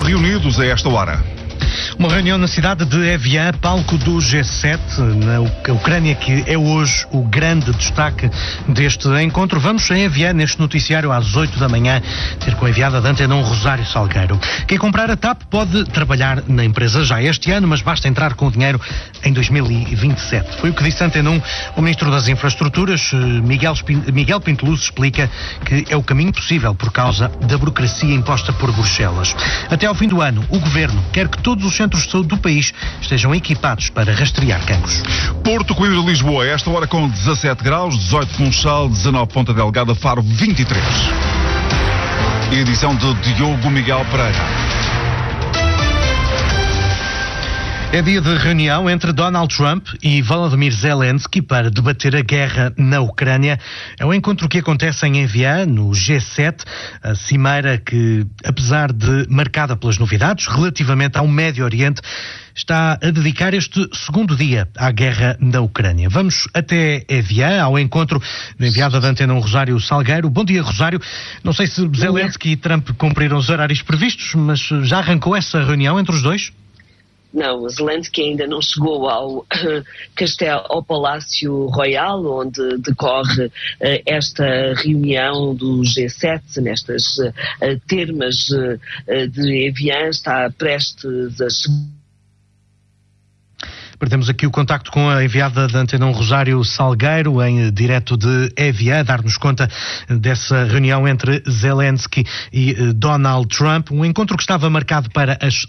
reunidos a esta hora. Uma reunião na cidade de Evian, palco do G7, na Ucrânia, que é hoje o grande destaque deste encontro. Vamos em Evian, neste noticiário, às 8 da manhã, ter com a enviada da Antena 1, Rosário Salgueiro. Quem comprar a TAP pode trabalhar na empresa já este ano, mas basta entrar com o dinheiro em 2027. Foi o que disse a Antena 1 o Ministro das Infraestruturas, Miguel Pinteluzzi, explica que é o caminho possível por causa da burocracia imposta por Bruxelas. Até ao fim do ano, o Governo quer que todos os centros de saúde do país estejam equipados para rastrear cancros. Porto, Coimbra e Lisboa, a esta hora com 17 graus, 18 Funchal, 19 Ponta Delgada, Faro 23. Edição de Diogo Miguel Pereira. É dia de reunião entre Donald Trump e Volodymyr Zelensky para debater a guerra na Ucrânia. É um encontro que acontece em Evian, no G7, a cimeira que, apesar de marcada pelas novidades relativamente ao Médio Oriente, está a dedicar este segundo dia à guerra na Ucrânia. Vamos até Evian, ao encontro da enviada da Antena 1, Rosário Salgueiro. Bom dia, Rosário. Não sei se Zelensky e Trump cumpriram os horários previstos, mas já arrancou essa reunião entre os dois? Não, o Zelensky ainda não chegou ao Palácio Royal, onde decorre esta reunião do G7, nestas termas de Evian. Está prestes a chegar. Perdemos aqui o contacto com a enviada da Antena 1, Rosário Salgueiro, em direto de Evian, a dar-nos conta dessa reunião entre Zelensky e Donald Trump, um encontro que estava marcado para as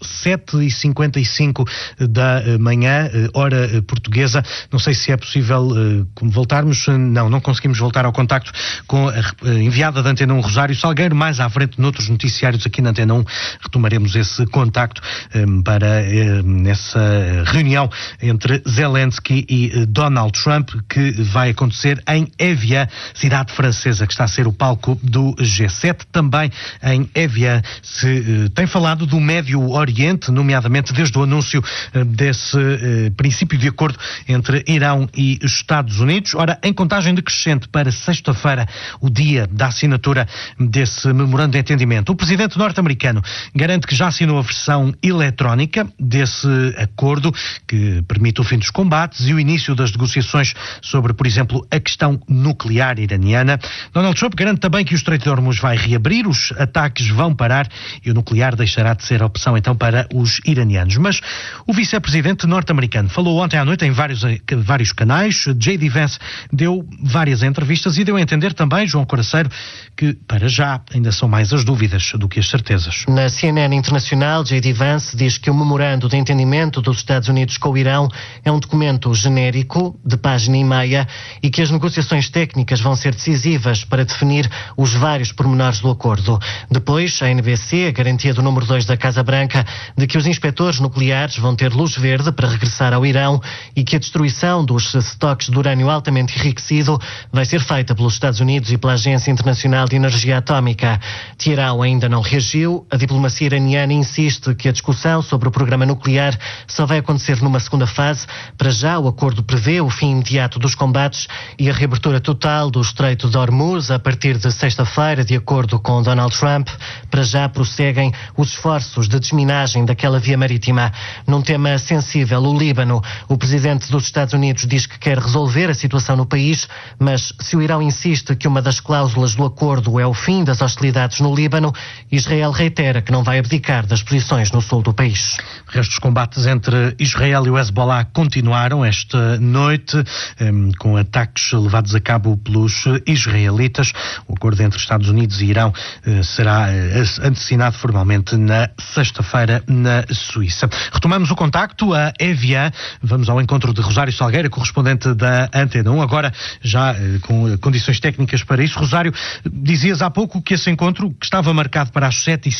7h55 da manhã, hora portuguesa. Não sei se é possível voltarmos. Não conseguimos voltar ao contacto com a enviada da Antena 1, Rosário Salgueiro. Mais à frente, noutros noticiários aqui na Antena 1, retomaremos esse contacto para essa reunião entre Zelensky e Donald Trump, que vai acontecer em Evian, cidade francesa, que está a ser o palco do G7. Também em Evian se tem falado do Médio Oriente, nomeadamente desde o anúncio desse princípio de acordo entre Irão e Estados Unidos. Ora, em contagem decrescente para sexta-feira, o dia da assinatura desse memorando de entendimento, o presidente norte-americano garante que já assinou a versão eletrónica desse acordo, que permite o fim dos combates e o início das negociações sobre, por exemplo, a questão nuclear iraniana. Donald Trump garante também que o Estreito de Hormuz vai reabrir, os ataques vão parar e o nuclear deixará de ser a opção então para os iranianos. Mas o vice-presidente norte-americano falou ontem à noite em vários canais. J.D. Vance deu várias entrevistas e deu a entender também, João Coraceiro, que para já ainda são mais as dúvidas do que as certezas. Na CNN Internacional, J.D. Vance diz que o memorando de entendimento dos Estados Unidos com o Irão é um documento genérico, de página e meia, e que as negociações técnicas vão ser decisivas para definir os vários pormenores do acordo. Depois, a NBC, a garantia do número 2 da Casa Branca, de que os inspectores nucleares vão ter luz verde para regressar ao Irão e que a destruição dos estoques de urânio altamente enriquecido vai ser feita pelos Estados Unidos e pela Agência Internacional de Energia Atómica. Teherão ainda não reagiu. A diplomacia iraniana insiste que a discussão sobre o programa nuclear só vai acontecer numa segunda fase. Para já, o acordo prevê o fim imediato dos combates e a reabertura total do Estreito de Hormuz a partir de sexta-feira, de acordo com Donald Trump. Para já prosseguem os esforços de desminagem daquela via marítima. Num tema sensível, o Líbano, o presidente dos Estados Unidos diz que quer resolver a situação no país, mas se o Irão insiste que uma das cláusulas do acordo é o fim das hostilidades no Líbano, Israel reitera que não vai abdicar das posições no sul do país. O resto dos combates entre Israel e o Hezbollah continuaram esta noite, com ataques levados a cabo pelos israelitas. O acordo entre Estados Unidos e Irão será assinado formalmente na sexta-feira na Suíça. Retomamos o contacto a Evian. Vamos ao encontro de Rosário Salgueiro, correspondente da Antena 1, agora já com condições técnicas para isso. Rosário, dizias há pouco que esse encontro, que estava marcado para as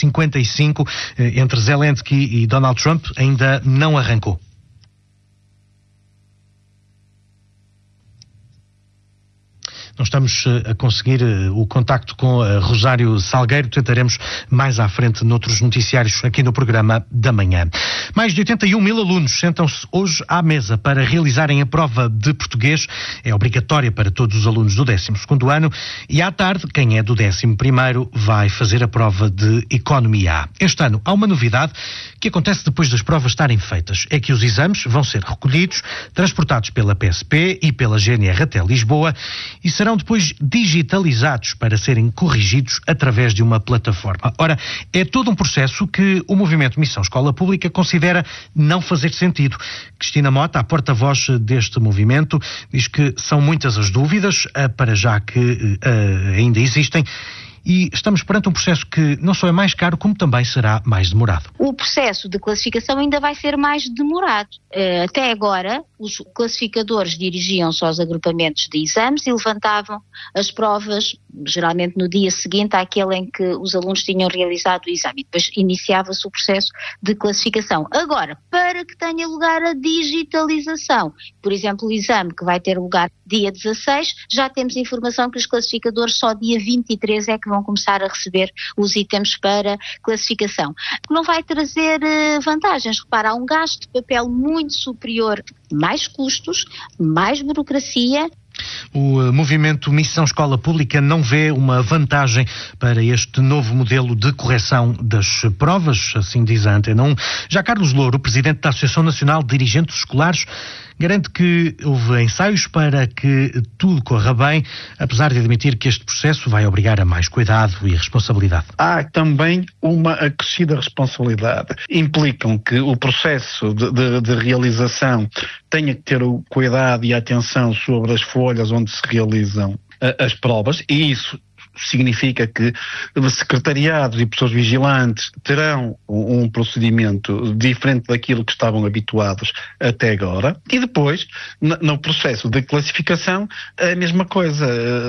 7h55 entre Zelensky e Donald Trump, ainda não arrancou. Não estamos a conseguir o contacto com a Rosário Salgueiro, tentaremos mais à frente noutros noticiários aqui no programa da manhã. Mais de 81 mil alunos sentam-se hoje à mesa para realizarem a prova de português. É obrigatória para todos os alunos do 12º ano e à tarde, quem é do 11º vai fazer a prova de Economia A. Este ano há uma novidade que acontece depois das provas estarem feitas. É que os exames vão ser recolhidos, transportados pela PSP e pela GNR até Lisboa e serão depois digitalizados para serem corrigidos através de uma plataforma. Ora, é todo um processo que o movimento Missão Escola Pública considera não fazer sentido. Cristina Mota, a porta-voz deste movimento, diz que são muitas as dúvidas, para já que ainda existem, e estamos perante um processo que não só é mais caro, como também será mais demorado. O processo de classificação ainda vai ser mais demorado. Até agora, os classificadores dirigiam-se aos agrupamentos de exames e levantavam as provas, geralmente no dia seguinte àquele em que os alunos tinham realizado o exame. E depois iniciava-se o processo de classificação. Agora, para que tenha lugar a digitalização, por exemplo, o exame que vai ter lugar dia 16, já temos informação que os classificadores só dia 23 é que vão começar a receber os itens para classificação. Não vai trazer vantagens. Repara, há um gasto de papel muito superior, mais custos, mais burocracia. O movimento Missão Escola Pública não vê uma vantagem para este novo modelo de correção das provas, assim diz a Antena 1. Já Carlos Louro, presidente da Associação Nacional de Dirigentes Escolares, garante que houve ensaios para que tudo corra bem, apesar de admitir que este processo vai obrigar a mais cuidado e responsabilidade. Há também uma acrescida responsabilidade. Implicam que o processo de realização tenha que ter o cuidado e a atenção sobre as folhas onde se realizam as provas, e isso significa que secretariados e pessoas vigilantes terão um procedimento diferente daquilo que estavam habituados até agora. E depois, no processo de classificação, a mesma coisa.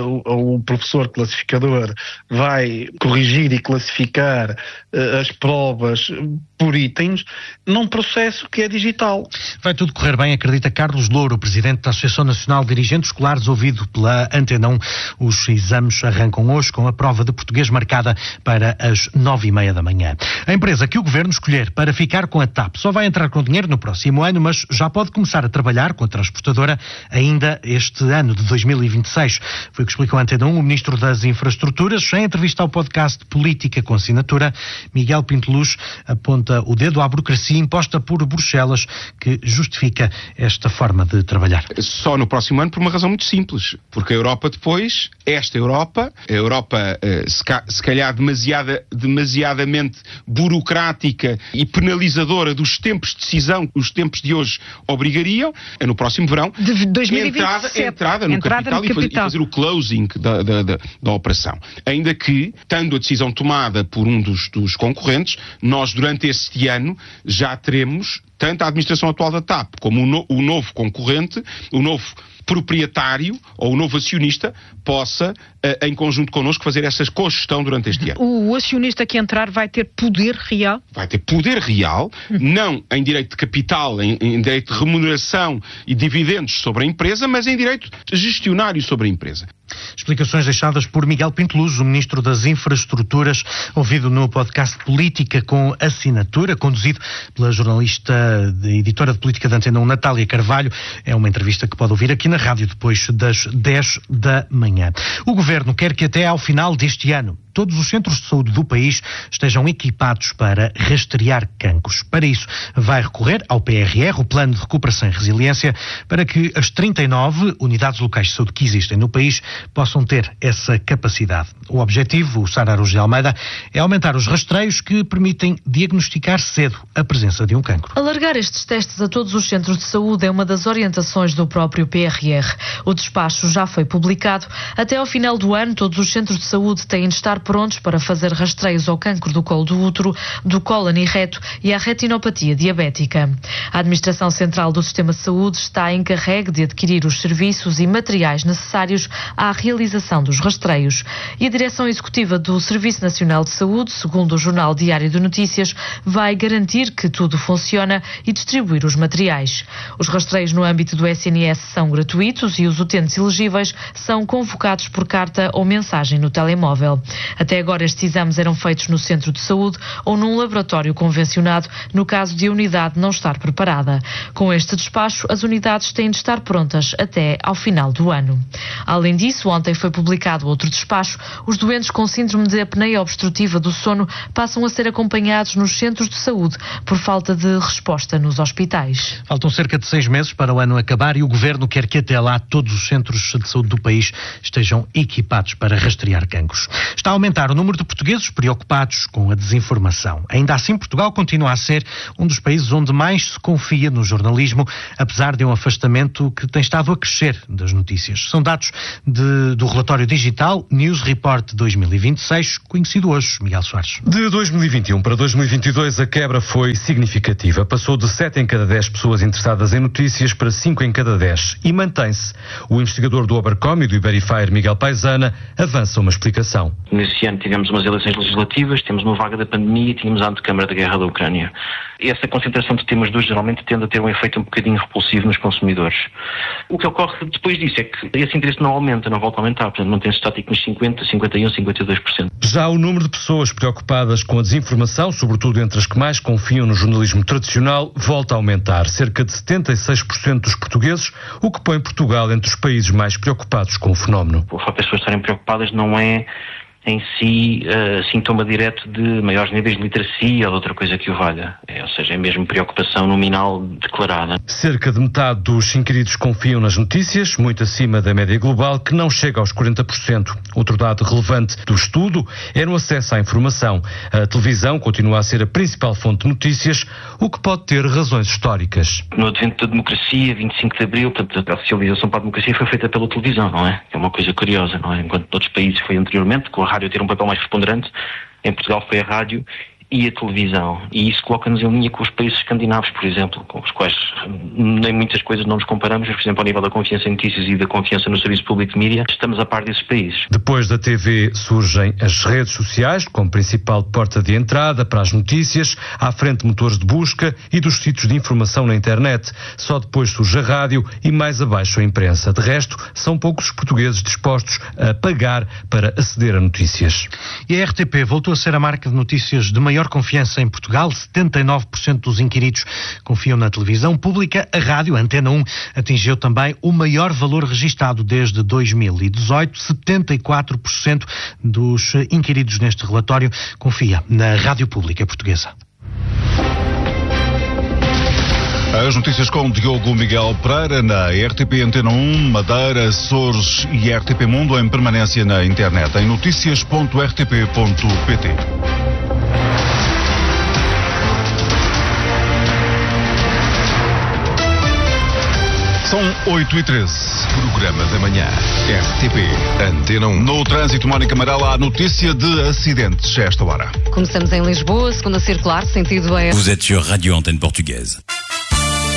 O professor classificador vai corrigir e classificar as provas por itens num processo que é digital. Vai tudo correr bem, acredita Carlos Louro, presidente da Associação Nacional de Dirigentes Escolares, ouvido pela Antena 1. Os exames arrancam hoje com a prova de português marcada para as 9h30 da manhã. A empresa que o Governo escolher para ficar com a TAP só vai entrar com dinheiro no próximo ano, mas já pode começar a trabalhar com a transportadora ainda este ano de 2026. Foi o que explicou a Antena 1 o Ministro das Infraestruturas. Em entrevista ao podcast Política com Assinatura, Miguel Pinteluz aponta o dedo à burocracia imposta por Bruxelas, que justifica esta forma de trabalhar. Só no próximo ano por uma razão muito simples, porque a Europa depois, a Europa se calhar demasiadamente burocrática e penalizadora dos tempos de decisão que os tempos de hoje obrigariam, no próximo verão, de 2027, entrada no capital e fazer o closing da operação. Ainda que, tendo a decisão tomada por um dos concorrentes, nós durante este ano já teremos tanto a administração atual da TAP como o novo concorrente, o novo proprietário ou o novo acionista possa, em conjunto connosco, fazer essa cogestão durante este ano. O acionista que entrar vai ter poder real? Vai ter poder real, não em direito de capital, em direito de remuneração e dividendos sobre a empresa, mas em direito gestionário sobre a empresa. Explicações deixadas por Miguel Pinteluz, o Ministro das Infraestruturas, ouvido no podcast Política com Assinatura, conduzido pela jornalista e editora de política da Antena 1, Natália Carvalho. É uma entrevista que pode ouvir aqui na rádio depois das 10 da manhã. O Governo quer que até ao final deste ano todos os centros de saúde do país estejam equipados para rastrear cancros. Para isso, vai recorrer ao PRR, o Plano de Recuperação e Resiliência, para que as 39 unidades locais de saúde que existem no país possam ter essa capacidade. O objetivo, o Sara Araújo de Almeida, é aumentar os rastreios que permitem diagnosticar cedo a presença de um cancro. Alargar estes testes a todos os centros de saúde é uma das orientações do próprio PRR. O despacho já foi publicado. Até ao final do ano, todos os centros de saúde têm de estar prontos para fazer rastreios ao cancro do colo do útero, do cólon e reto e à retinopatia diabética. A Administração Central do Sistema de Saúde está encarregue de adquirir os serviços e materiais necessários à realização dos rastreios. E a Direção Executiva do Serviço Nacional de Saúde, segundo o Jornal Diário de Notícias, vai garantir que tudo funciona e distribuir os materiais. Os rastreios no âmbito do SNS são gratuitos e os utentes elegíveis são convocados por carta ou mensagem no telemóvel. Até agora estes exames eram feitos no centro de saúde ou num laboratório convencionado, no caso de a unidade não estar preparada. Com este despacho, as unidades têm de estar prontas até ao final do ano. Além disso, ontem foi publicado outro despacho. Os doentes com síndrome de apneia obstrutiva do sono passam a ser acompanhados nos centros de saúde por falta de resposta nos hospitais. Faltam cerca de 6 meses para o ano acabar e o Governo quer que até lá todos os centros de saúde do país estejam equipados para rastrear cancros. Está a aumentar o número de portugueses preocupados com a desinformação. Ainda assim, Portugal continua a ser um dos países onde mais se confia no jornalismo, apesar de um afastamento que tem estado a crescer das notícias. São dados do relatório digital News Report 2026, conhecido hoje, Miguel Soares. De 2021 para 2022, a quebra foi significativa. Passou de 7 em cada 10 pessoas interessadas em notícias para 5 em cada 10 e mantém-se. O investigador do Obercom e do Iberifier, Miguel Paisana, avança uma explicação. Nesse ano tivemos umas eleições legislativas, temos uma vaga da pandemia e tínhamos a antecâmara da guerra da Ucrânia. Essa concentração de temas dois geralmente tende a ter um efeito um bocadinho repulsivo nos consumidores. O que ocorre depois disso é que esse interesse não aumenta, não volta a aumentar, portanto mantém-se estático nos 50%, 51%, 52%. Já o número de pessoas preocupadas com a desinformação, sobretudo entre as que mais confiam no jornalismo tradicional, volta a aumentar. Cerca de 76% dos portugueses, o que põe Portugal entre os países mais preocupados com o fenómeno. O facto das pessoas estarem preocupadas não é em si sintoma direto de maiores níveis de literacia ou de outra coisa que o valha. Ou seja, é mesmo preocupação nominal declarada. Cerca de metade dos inquiridos confiam nas notícias, muito acima da média global, que não chega aos 40%. Outro dado relevante do estudo é no acesso à informação. A televisão continua a ser a principal fonte de notícias, o que pode ter razões históricas. No advento da democracia, 25 de Abril, portanto, a oficialização para a democracia foi feita pela televisão, não é? É uma coisa curiosa, não é? Enquanto noutros países foi anteriormente, com a rádio ter um papel mais preponderante, em Portugal foi a rádio e a televisão. E isso coloca-nos em linha com os países escandinavos, por exemplo, com os quais nem muitas coisas não nos comparamos, mas, por exemplo, ao nível da confiança em notícias e da confiança no serviço público de mídia, estamos a par desses países. Depois da TV surgem as redes sociais, como principal porta de entrada para as notícias, à frente de motores de busca e dos sítios de informação na internet. Só depois surge a rádio e mais abaixo a imprensa. De resto, são poucos os portugueses dispostos a pagar para aceder a notícias. E a RTP voltou a ser a marca de notícias de maior confiança em Portugal. 79% dos inquiridos confiam na televisão pública. A rádio, a Antena 1, atingiu também o maior valor registado desde 2018. 74% dos inquiridos neste relatório confia na rádio pública portuguesa. As notícias com Diogo Miguel Pereira na RTP Antena 1, Madeira, Açores e RTP Mundo em permanência na internet em noticias.rtp.pt. São 8h13. Programa da manhã. RTP Antena 1. No trânsito, Mónica Amarela, há notícia de acidentes a esta hora. Começamos em Lisboa, segunda circular, sentido a... Vous êtes sur Radio Antenne Portugaise.